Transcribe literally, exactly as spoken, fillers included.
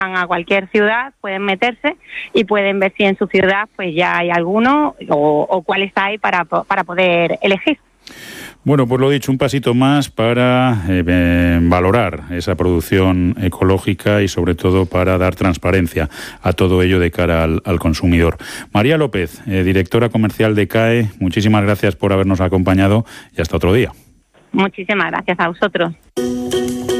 van a cualquier ciudad, pueden meterse y pueden ver si en su ciudad pues ya hay alguno o, o cuáles hay para, para poder elegir. Bueno, pues lo dicho, un pasito más para eh, valorar esa producción ecológica y sobre todo para dar transparencia a todo ello de cara al, al consumidor. María López, eh, directora comercial de C A E, muchísimas gracias por habernos acompañado y hasta otro día. Muchísimas gracias a vosotros.